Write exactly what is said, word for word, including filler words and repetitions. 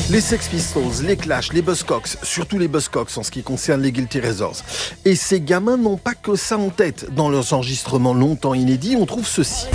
Les Sex Pistols, les Clash, les Buzzcocks, surtout les Buzzcocks en ce qui concerne les Guilty Razors. Et ces gamins n'ont pas que ça en tête. Dans leurs enregistrements longtemps inédits, on trouve ceci.